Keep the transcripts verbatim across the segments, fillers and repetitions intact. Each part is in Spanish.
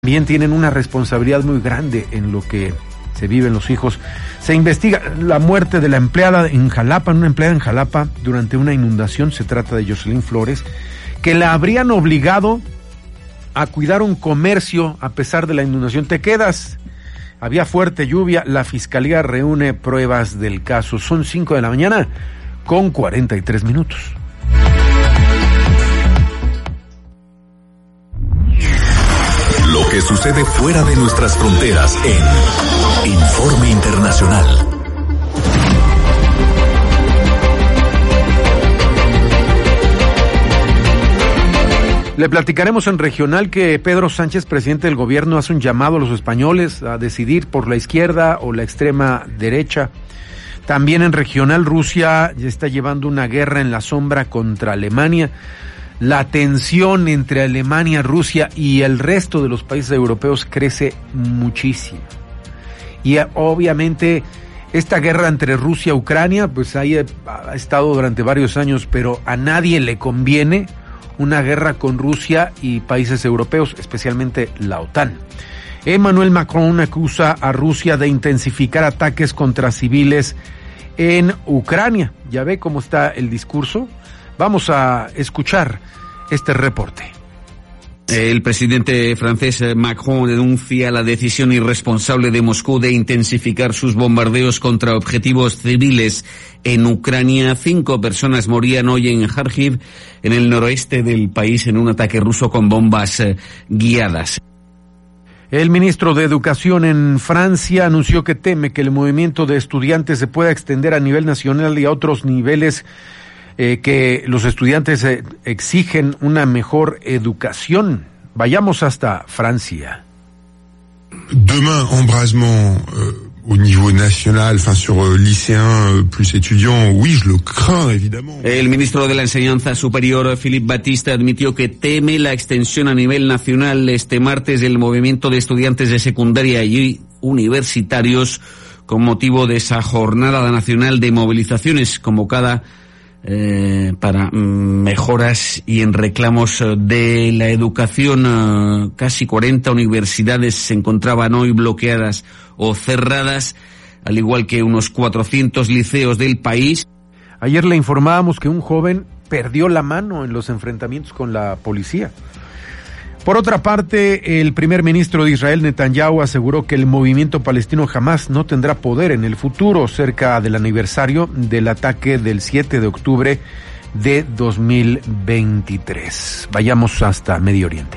también tienen una responsabilidad muy grande en lo que se viven los hijos. Se investiga la muerte de la empleada en Jalapa, una empleada en Jalapa durante una inundación. Se trata de Jocelyn Flores, que la habrían obligado a cuidar un comercio a pesar de la inundación. Te quedas, había fuerte lluvia, la fiscalía reúne pruebas del caso. Son cinco de la mañana con cuarenta y tres minutos. Lo que sucede fuera de nuestras fronteras en Informe Internacional. Le platicaremos en regional que Pedro Sánchez, presidente del gobierno, hace un llamado a los españoles a decidir por la izquierda o la extrema derecha. También en regional, Rusia ya está llevando una guerra en la sombra contra Alemania. La tensión entre Alemania, Rusia y el resto de los países europeos crece muchísimo. Y obviamente esta guerra entre Rusia y Ucrania, pues ahí ha estado durante varios años, pero a nadie le conviene una guerra con Rusia y países europeos, especialmente la OTAN. Emmanuel Macron acusa a Rusia de intensificar ataques contra civiles en Ucrania. ¿Ya ve cómo está el discurso? Vamos a escuchar este reporte. El presidente francés Macron denuncia la decisión irresponsable de Moscú de intensificar sus bombardeos contra objetivos civiles en Ucrania. Cinco personas morían hoy en Kharkiv, en el noroeste del país, en un ataque ruso con bombas guiadas. El ministro de Educación en Francia anunció que teme que el movimiento de estudiantes se pueda extender a nivel nacional y a otros niveles, eh, que los estudiantes eh, exigen una mejor educación. Vayamos hasta Francia. Demain, embrasement euh, au niveau national, enfin sur euh, lycéens euh, plus étudiants, oui, je le crains évidemment. El ministro de la Enseñanza Superior, Philippe Batista, admitió que teme la extensión a nivel nacional este martes del movimiento de estudiantes de secundaria y universitarios con motivo de esa jornada nacional de movilizaciones convocada Eh, para mejoras y en reclamos de la educación. Eh, casi cuarenta universidades se encontraban hoy bloqueadas o cerradas, al igual que unos cuatrocientos liceos del país. Ayer le informábamos que un joven perdió la mano en los enfrentamientos con la policía. Por otra parte, el primer ministro de Israel, Netanyahu, aseguró que el movimiento palestino Hamas no tendrá poder en el futuro, cerca del aniversario del ataque del siete de octubre de dos mil veintitrés. Vayamos hasta Medio Oriente.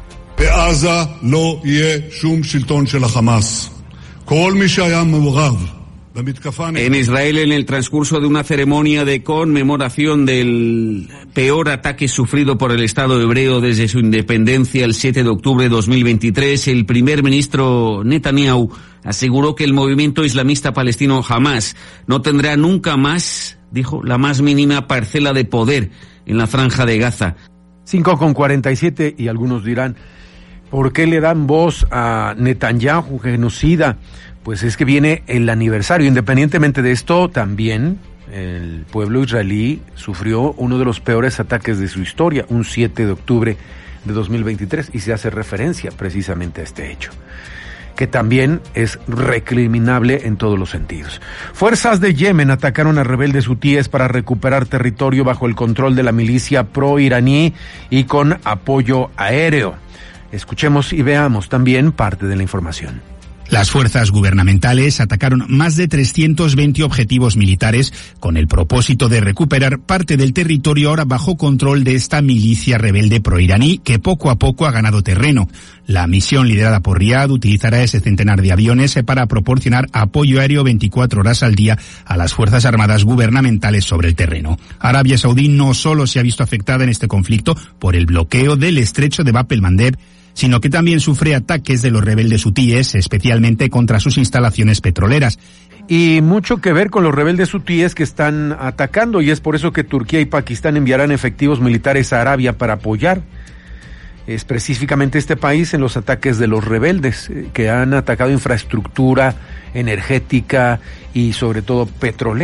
בעזה לא יהיה שום שלטון של החמאס. כל מי שהיה מעורב. En Israel, en el transcurso de una ceremonia de conmemoración del peor ataque sufrido por el Estado hebreo desde su independencia el siete de octubre de dos mil veintitrés, el primer ministro Netanyahu aseguró que el movimiento islamista palestino Hamas no tendrá nunca más, dijo, la más mínima parcela de poder en la franja de Gaza. cinco con cuarenta y siete, y algunos dirán, ¿por qué le dan voz a Netanyahu, genocida? Pues es que viene el aniversario. Independientemente de esto, también el pueblo israelí sufrió uno de los peores ataques de su historia, un siete de octubre de dos mil veintitrés, y se hace referencia precisamente a este hecho, que también es recriminable en todos los sentidos. Fuerzas de Yemen atacaron a rebeldes hutíes para recuperar territorio bajo el control de la milicia pro-iraní y con apoyo aéreo. Escuchemos y veamos también parte de la información. Las fuerzas gubernamentales atacaron más de trescientos veinte objetivos militares con el propósito de recuperar parte del territorio ahora bajo control de esta milicia rebelde proiraní que poco a poco ha ganado terreno. La misión liderada por Riad utilizará ese centenar de aviones para proporcionar apoyo aéreo veinticuatro horas al día a las fuerzas armadas gubernamentales sobre el terreno. Arabia Saudí no solo se ha visto afectada en este conflicto por el bloqueo del estrecho de Bab el-Mandeb, sino que también sufre ataques de los rebeldes hutíes, especialmente contra sus instalaciones petroleras. Y mucho que ver con los rebeldes hutíes que están atacando, y es por eso que Turquía y Pakistán enviarán efectivos militares a Arabia para apoyar específicamente este país en los ataques de los rebeldes, eh, que han atacado infraestructura energética y sobre todo petrolera.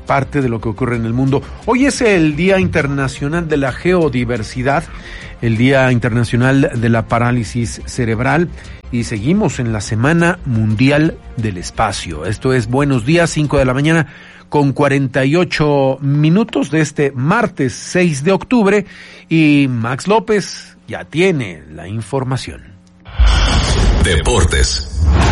parte de lo que ocurre en el mundo. Hoy es el Día Internacional de la Geodiversidad, el Día Internacional de la Parálisis Cerebral, y seguimos en la Semana Mundial del Espacio. Esto es Buenos Días, cinco de la mañana con cuarenta y ocho minutos de este martes seis de octubre, y Max López ya tiene la información. Deportes.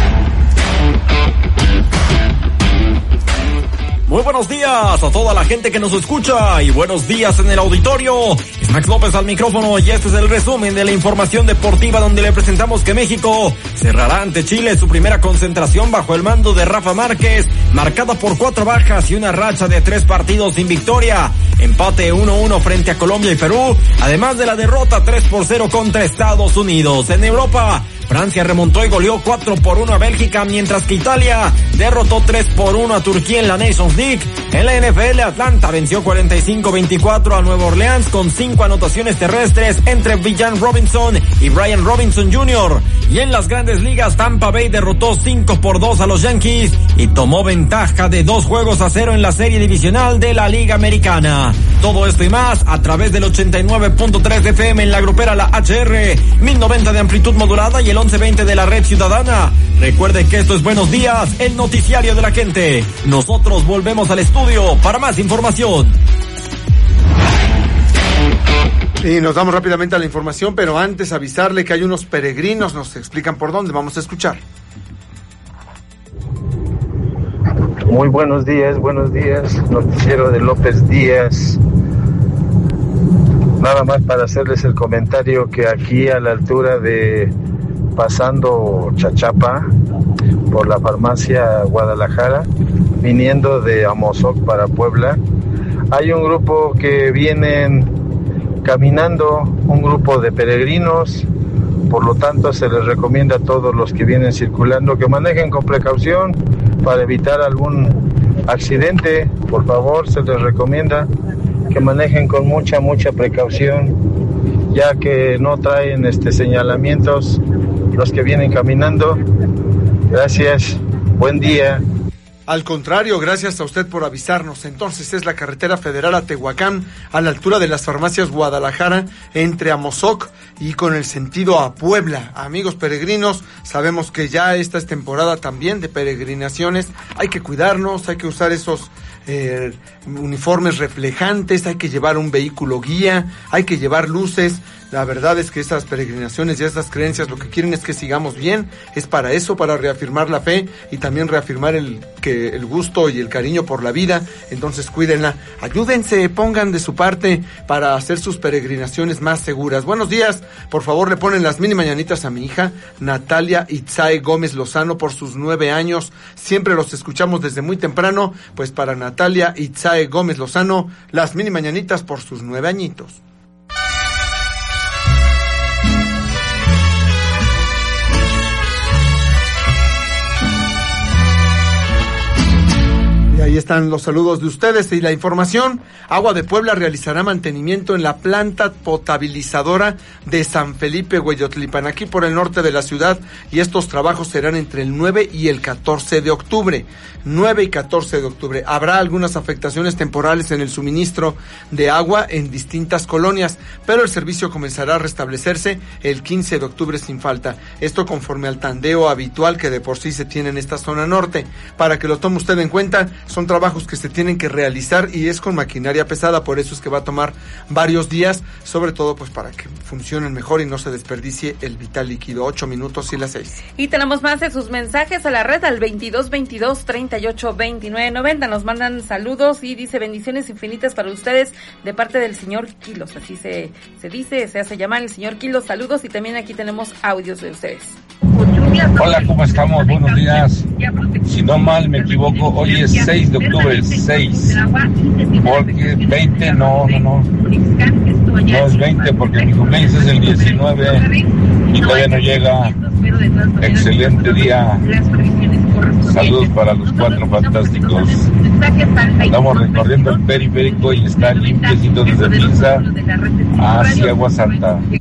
Muy buenos días a toda la gente que nos escucha y buenos días en el auditorio. Es Max López al micrófono y este es el resumen de la información deportiva, donde le presentamos que México cerrará ante Chile su primera concentración bajo el mando de Rafa Márquez, marcada por cuatro bajas y una racha de tres partidos sin victoria. Empate uno uno frente a Colombia y Perú, además de la derrota tres por cero contra Estados Unidos. En Europa, Francia remontó y goleó cuatro por uno a Bélgica, mientras que Italia derrotó tres por uno a Turquía en la Nations League. En la N F L, Atlanta venció cuarenta y cinco veinticuatro a Nueva Orleans con cinco anotaciones terrestres entre Villan Robinson y Brian Robinson junior Y en las Grandes Ligas, Tampa Bay derrotó cinco por dos a los Yankees y tomó ventaja de dos juegos a cero en la serie divisional de la Liga Americana. Todo esto y más a través del ochenta y nueve punto tres F M en la grupera La H R, mil noventa de amplitud modulada y el once veinte de la red ciudadana. Recuerde que esto es Buenos Días, el noticiario de la gente. Nosotros volvemos al estudio para más información. Y nos vamos rápidamente a la información, pero antes avisarle que hay unos peregrinos, nos explican por dónde, vamos a escuchar. Muy buenos días, buenos días, noticiero de López Díaz. Nada más para hacerles el comentario que aquí a la altura de pasando Chachapa por la farmacia Guadalajara, viniendo de Amozoc para Puebla, hay un grupo que vienen caminando, un grupo de peregrinos. Por lo tanto, se les recomienda a todos los que vienen circulando que manejen con precaución para evitar algún accidente. Por favor, se les recomienda que manejen con mucha, mucha precaución, ya que no traen este señalamientos los que vienen caminando. Gracias, buen día. Al contrario, gracias a usted por avisarnos. Entonces es la carretera federal a Tehuacán, a la altura de las farmacias Guadalajara, entre Amozoc y con el sentido a Puebla. Amigos peregrinos, sabemos que ya esta es temporada también de peregrinaciones. Hay que cuidarnos, hay que usar esos eh, uniformes reflejantes, hay que llevar un vehículo guía, hay que llevar luces. La verdad es que estas peregrinaciones y estas creencias lo que quieren es que sigamos bien, es para eso, para reafirmar la fe y también reafirmar el que el gusto y el cariño por la vida. Entonces cuídenla, ayúdense, pongan de su parte para hacer sus peregrinaciones más seguras. Buenos días, por favor le ponen las mini mañanitas a mi hija Natalia Itzae Gómez Lozano por sus nueve años. Siempre los escuchamos desde muy temprano, pues para Natalia Itzae Gómez Lozano, las mini mañanitas por sus nueve añitos. Ahí están los saludos de ustedes y la información. Agua de Puebla realizará mantenimiento en la planta potabilizadora de San Felipe Hueyotlipan, aquí por el norte de la ciudad, y estos trabajos serán entre el nueve y el catorce de octubre. nueve y catorce de octubre. Habrá algunas afectaciones temporales en el suministro de agua en distintas colonias, pero el servicio comenzará a restablecerse el quince de octubre sin falta. Esto conforme al tandeo habitual que de por sí se tiene en esta zona norte. Para que lo tome usted en cuenta, son trabajos que se tienen que realizar y es con maquinaria pesada, por eso es que va a tomar varios días, sobre todo pues para que funcionen mejor y no se desperdicie el vital líquido. Ocho minutos y las seis. Y tenemos más de sus mensajes a la red al veintidós veintidós treinta y ocho veintinueve noventa. Nos mandan saludos y dice bendiciones infinitas para ustedes de parte del señor Quilos, así se, se dice, se hace llamar el señor Quilos. Saludos, y también aquí tenemos audios de ustedes. Hola, ¿cómo estamos? Buenos días. Si no mal me equivoco, hoy es seis de octubre, seis. Porque veinte, no, no, no. No es veinte porque mi cumpleaños es el diecinueve y todavía no llega. Excelente día. Saludos para los cuatro fantásticos. Estamos recorriendo el periférico y está limpiecito desde Pisa hacia Agua Santa.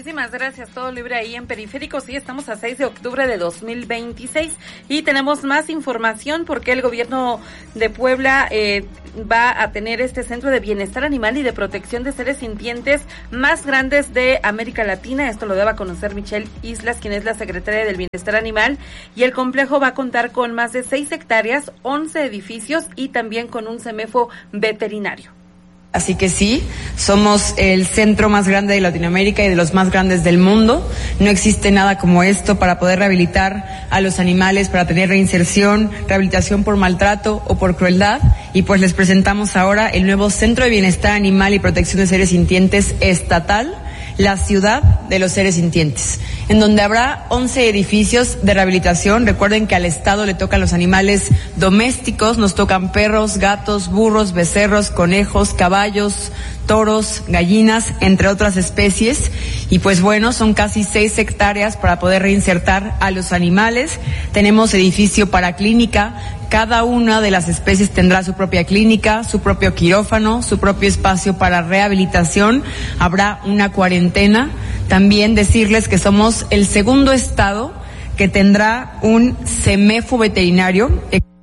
Muchísimas gracias. Todo libre ahí en Periférico. Sí, estamos a seis de octubre de dos mil veintiséis y tenemos más información porque el gobierno de Puebla eh, va a tener este centro de bienestar animal y de protección de seres sintientes más grandes de América Latina. Esto lo debe conocer Michelle Islas, quien es la secretaria del Bienestar Animal, y el complejo va a contar con más de seis hectáreas, once edificios y también con un CEMEFO veterinario. Así que sí, somos el centro más grande de Latinoamérica y de los más grandes del mundo. No existe nada como esto para poder rehabilitar a los animales, para tener reinserción, rehabilitación por maltrato o por crueldad. Y pues les presentamos ahora el nuevo Centro de Bienestar Animal y Protección de Seres Sintientes estatal, la ciudad de los seres sintientes, en donde habrá once edificios de rehabilitación. Recuerden que al Estado le tocan los animales domésticos, nos tocan perros, gatos, burros, becerros, conejos, caballos, toros, gallinas, entre otras especies. Y pues bueno, son casi seis hectáreas para poder reinsertar a los animales. Tenemos edificio para clínica. Cada una de las especies tendrá su propia clínica, su propio quirófano, su propio espacio para rehabilitación. Habrá una cuarentena. También decirles que somos el segundo estado que tendrá un CEMEFO veterinario.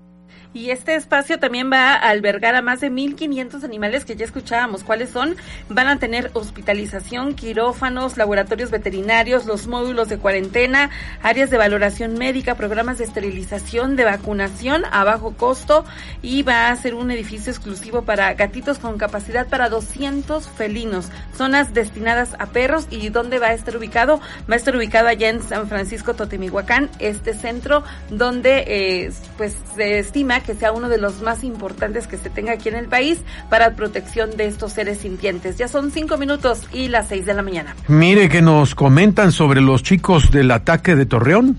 Y este espacio también va a albergar a más de mil quinientos animales que ya escuchábamos cuáles son. Van a tener hospitalización, quirófanos, laboratorios veterinarios, los módulos de cuarentena, áreas de valoración médica, programas de esterilización, de vacunación a bajo costo, y va a ser un edificio exclusivo para gatitos con capacidad para doscientos felinos. Zonas destinadas a perros. ¿Y dónde va a estar ubicado? Va a estar ubicado allá en San Francisco Totemihuacán, este centro donde eh, pues se estima que sea uno de los más importantes que se tenga aquí en el país para protección de estos seres sintientes. Ya son cinco minutos y las seis de la mañana. Mire que nos comentan sobre los chicos del ataque de Torreón.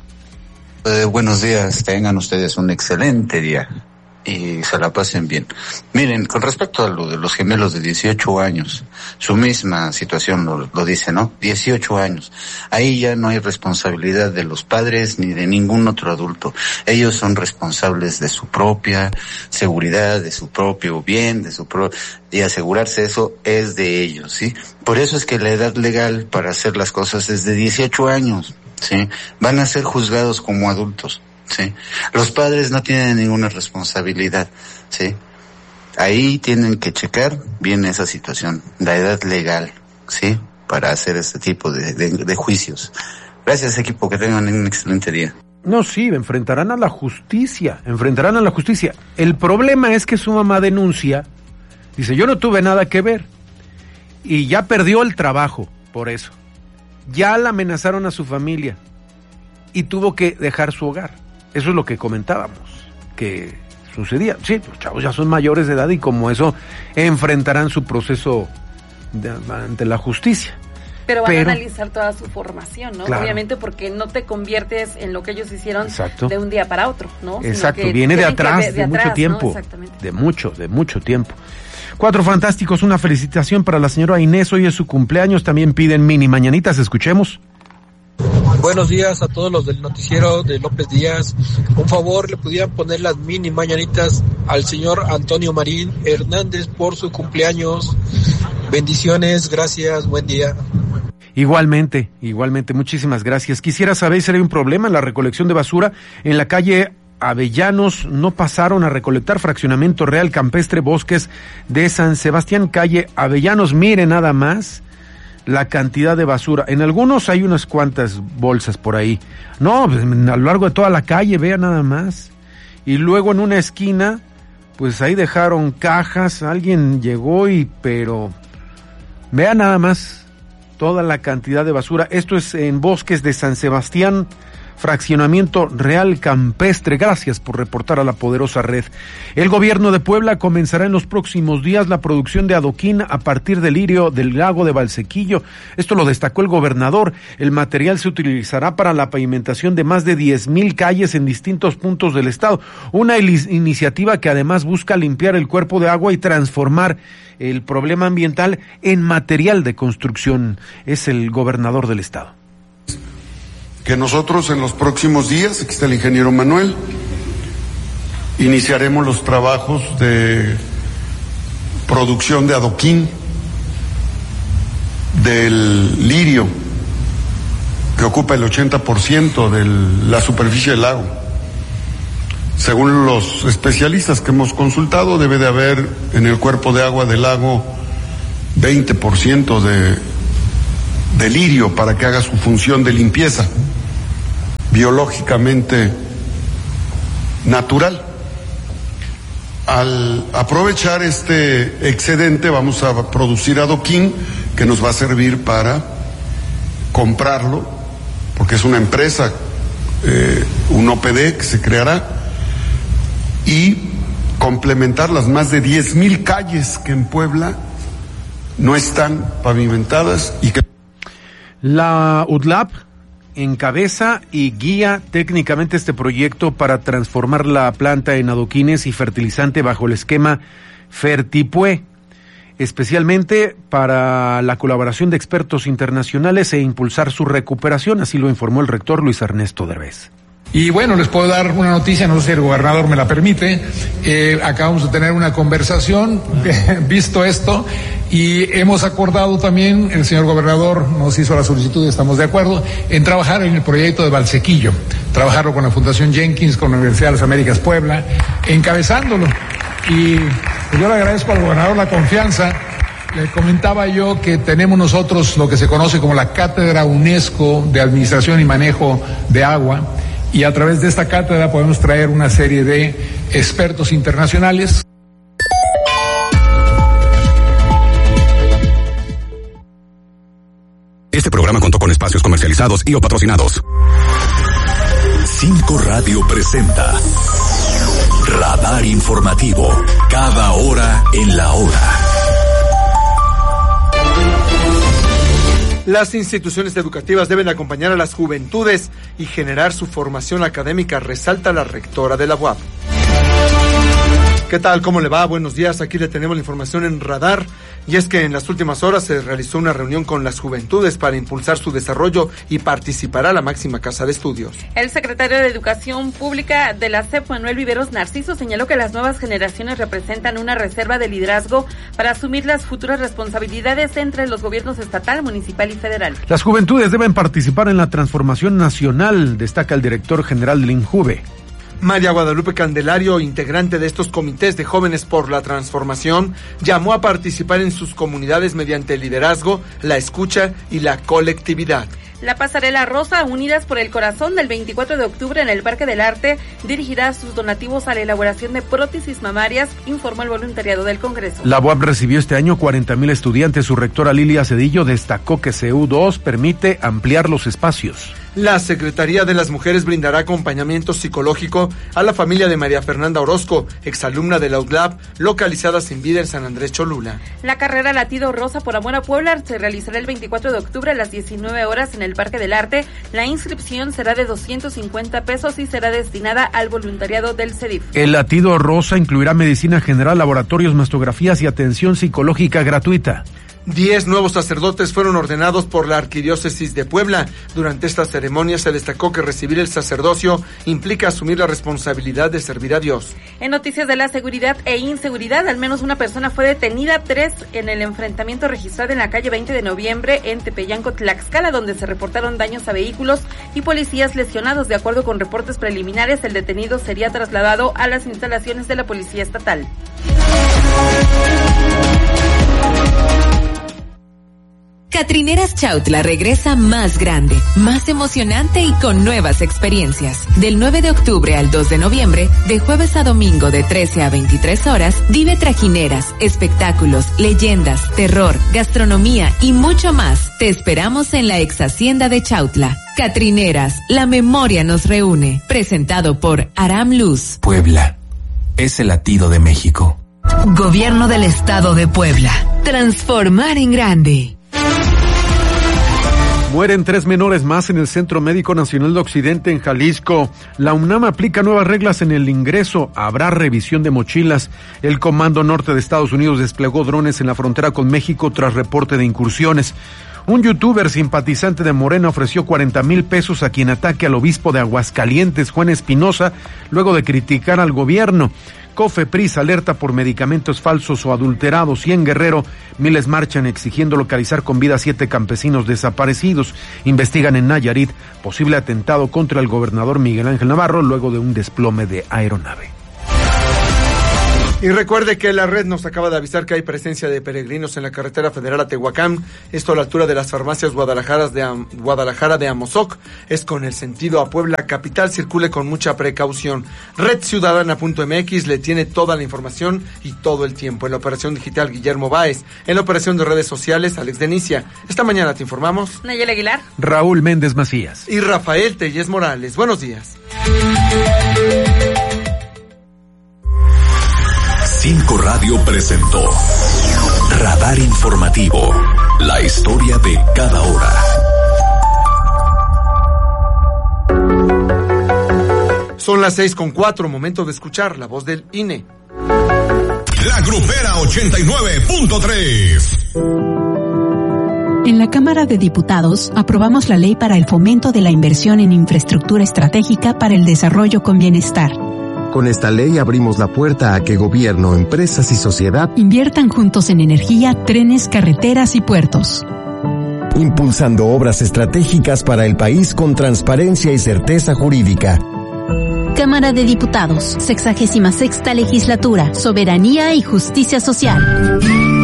Eh, buenos días, tengan ustedes un excelente día y se la pasen bien. Miren, con respecto a lo de los gemelos de dieciocho años, su misma situación lo, lo dice, ¿no? dieciocho años. Ahí ya no hay responsabilidad de los padres ni de ningún otro adulto. Ellos son responsables de su propia seguridad, de su propio bien, de su pro... y asegurarse eso es de ellos, ¿sí? Por eso es que la edad legal para hacer las cosas es de dieciocho años, ¿sí? Van a ser juzgados como adultos. Sí, los padres no tienen ninguna responsabilidad, sí. Ahí tienen que checar bien esa situación, la edad legal, sí, para hacer este tipo de, de, de juicios. Gracias, equipo, que tengan un excelente día. No, sí, enfrentarán a la justicia, enfrentarán a la justicia. El problema es que su mamá denuncia, dice, yo no tuve nada que ver, y ya perdió el trabajo por eso. Ya la amenazaron a su familia y tuvo que dejar su hogar. Eso es lo que comentábamos, que sucedía. Sí, los chavos ya son mayores de edad y como eso enfrentarán su proceso de, ante la justicia. Pero van Pero, a analizar toda su formación, ¿no? Claro. Obviamente porque no te conviertes en lo que ellos hicieron Exacto. de un día para otro, ¿no? Exacto, viene de atrás, de, de atrás, mucho tiempo, ¿no? Exactamente. de mucho, de mucho tiempo. Cuatro fantásticos, una felicitación para la señora Inés, hoy es su cumpleaños, también piden mini mañanitas, escuchemos. Buenos días a todos los del noticiero de López Díaz. Un favor, le pudieran poner las mini mañanitas al señor Antonio Marín Hernández por su cumpleaños. Bendiciones, gracias, buen día. Igualmente, igualmente, muchísimas gracias. Quisiera saber si hay un problema en la recolección de basura en la calle Avellanos. No pasaron a recolectar. Fraccionamiento Real Campestre, Bosques de San Sebastián, calle Avellanos. Mire nada más la cantidad de basura. En algunos hay unas cuantas bolsas por ahí. No, pues, a lo largo de toda la calle, vea nada más. Y luego en una esquina, pues ahí dejaron cajas. Alguien llegó y, pero, vea nada más toda la cantidad de basura. Esto es en Bosques de San Sebastián, Fraccionamiento Real Campestre. Gracias por reportar a la poderosa red. El gobierno de Puebla comenzará en los próximos días la producción de adoquín a partir del lirio del lago de Valsequillo. Esto lo destacó el gobernador. El material se utilizará para la pavimentación de más de diez mil calles en distintos puntos del estado. Una iniciativa que además busca limpiar el cuerpo de agua y transformar el problema ambiental en material de construcción. Es el gobernador del estado. Que nosotros en los próximos días, aquí está el ingeniero Manuel, iniciaremos los trabajos de producción de adoquín del lirio, que ocupa el ochenta por ciento de la superficie del lago. Según los especialistas que hemos consultado, debe de haber en el cuerpo de agua del lago veinte por ciento de, de lirio para que haga su función de limpieza biológicamente natural. Al aprovechar este excedente vamos a producir adoquín que nos va a servir para comprarlo, porque es una empresa, eh, un O P D que se creará, y complementar las más de diez mil calles que en Puebla no están pavimentadas y que... La U D L A P encabeza y guía técnicamente este proyecto para transformar la planta en adoquines y fertilizante bajo el esquema Fertipue, especialmente para la colaboración de expertos internacionales e impulsar su recuperación, así lo informó el rector Luis Ernesto Derbez. Y bueno, les puedo dar una noticia, no sé si el gobernador me la permite. Eh, acabamos de tener una conversación, visto esto, y hemos acordado también, el señor gobernador nos hizo la solicitud y estamos de acuerdo, en trabajar en el proyecto de Valsequillo, trabajarlo con la Fundación Jenkins, con la Universidad de las Américas Puebla, encabezándolo. Y pues yo le agradezco al gobernador la confianza. Le comentaba yo que tenemos nosotros lo que se conoce como la Cátedra UNESCO de Administración y Manejo de Agua, y a través de esta cátedra podemos traer una serie de expertos internacionales. Este programa contó con espacios comercializados y o patrocinados. Cinco Radio presenta Radar Informativo, cada hora en la hora. Las instituciones educativas deben acompañar a las juventudes y generar su formación académica, resalta la rectora de la U A P. ¿Qué tal? ¿Cómo le va? Buenos días. Aquí le tenemos la información en Radar. Y es que en las últimas horas se realizó una reunión con las juventudes para impulsar su desarrollo y participará la máxima casa de estudios. El secretario de Educación Pública de la S E P, Manuel Viveros Narciso, señaló que las nuevas generaciones representan una reserva de liderazgo para asumir las futuras responsabilidades entre los gobiernos estatal, municipal y federal. Las juventudes deben participar en la transformación nacional, destaca el director general del INJUVE. María Guadalupe Candelario, integrante de estos comités de jóvenes por la transformación, llamó a participar en sus comunidades mediante el liderazgo, la escucha y la colectividad. La pasarela rosa, Unidas por el Corazón, del veinticuatro de octubre en el Parque del Arte, dirigirá sus donativos a la elaboración de prótesis mamarias, informó el voluntariado del Congreso. La U A P recibió este año cuarenta mil estudiantes. Su rectora Lilia Cedillo destacó que C U dos permite ampliar los espacios. La Secretaría de las Mujeres brindará acompañamiento psicológico a la familia de María Fernanda Orozco, exalumna de la U D L A P, localizada sin vida en San Andrés Cholula. La carrera Latido Rosa por Amor a Puebla se realizará el veinticuatro de octubre a las diecinueve horas en el Parque del Arte. La inscripción será de doscientos cincuenta pesos y será destinada al voluntariado del C E D I F. El Latido Rosa incluirá medicina general, laboratorios, mastografías y atención psicológica gratuita. Diez nuevos sacerdotes fueron ordenados por la Arquidiócesis de Puebla. Durante esta ceremonia se destacó que recibir el sacerdocio implica asumir la responsabilidad de servir a Dios. En noticias de la seguridad e inseguridad, al menos una persona fue detenida, tres en el enfrentamiento registrado en la calle veinte de noviembre en Tepeyanco, Tlaxcala, donde se reportaron daños a vehículos y policías lesionados. De acuerdo con reportes preliminares, el detenido sería trasladado a las instalaciones de la Policía Estatal. Catrineras Chautla regresa más grande, más emocionante y con nuevas experiencias. Del nueve de octubre al dos de noviembre, de jueves a domingo de trece a veintitrés horas, vive trajineras, espectáculos, leyendas, terror, gastronomía y mucho más. Te esperamos en la ex hacienda de Chautla. Catrineras, la memoria nos reúne. Presentado por Aram Luz. Puebla es el latido de México. Gobierno del Estado de Puebla. Transformar en grande. Mueren tres menores más en el Centro Médico Nacional de Occidente en Jalisco. La UNAM aplica nuevas reglas en el ingreso. Habrá revisión de mochilas. El Comando Norte de Estados Unidos desplegó drones en la frontera con México tras reporte de incursiones. Un youtuber simpatizante de Morena ofreció cuarenta mil pesos a quien ataque al obispo de Aguascalientes, Juan Espinosa, luego de criticar al gobierno. Cofepris alerta por medicamentos falsos o adulterados, y en Guerrero miles marchan exigiendo localizar con vida a siete campesinos desaparecidos. Investigan en Nayarit posible atentado contra el gobernador Miguel Ángel Navarro luego de un desplome de aeronave. Y recuerde que la red nos acaba de avisar que hay presencia de peregrinos en la carretera federal a Tehuacán, esto a la altura de las farmacias Guadalajara de, Am- Guadalajara de Amozoc, es con el sentido a Puebla capital, circule con mucha precaución. red ciudadana punto m x le tiene toda la información y todo el tiempo. En la operación digital, Guillermo Báez. En la operación de redes sociales, Alex Denicia. Esta mañana te informamos Nayeli Aguilar, Raúl Méndez Macías y Rafael Tellez Morales. Buenos días. Cinco Radio presentó Radar Informativo, la historia de cada hora. Son las seis con cuatro, momento de escuchar la voz del I N E. La Grupera ochenta y nueve punto tres. En la Cámara de Diputados aprobamos la ley para el fomento de la inversión en infraestructura estratégica para el desarrollo con bienestar. Con esta ley abrimos la puerta a que gobierno, empresas y sociedad inviertan juntos en energía, trenes, carreteras y puertos, impulsando obras estratégicas para el país con transparencia y certeza jurídica. Cámara de Diputados, sexagésima sexta legislatura, soberanía y justicia social.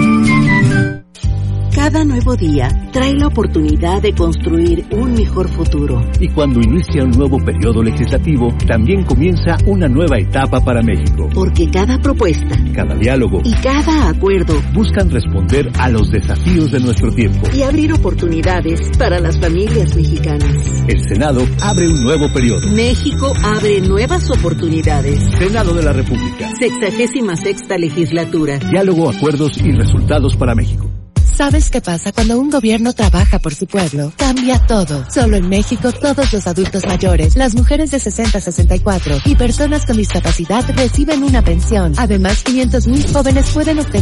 Cada nuevo día trae la oportunidad de construir un mejor futuro. Y cuando inicia un nuevo periodo legislativo, también comienza una nueva etapa para México. Porque cada propuesta, cada diálogo y cada acuerdo buscan responder a los desafíos de nuestro tiempo y abrir oportunidades para las familias mexicanas. El Senado abre un nuevo periodo. México abre nuevas oportunidades. Senado de la República. Sexagésima sexta legislatura. Diálogo, acuerdos y resultados para México. ¿Sabes qué pasa cuando un gobierno trabaja por su pueblo? Cambia todo. Solo en México, todos los adultos mayores, las mujeres de sesenta a sesenta y cuatro y personas con discapacidad reciben una pensión. Además, quinientos mil jóvenes pueden obtener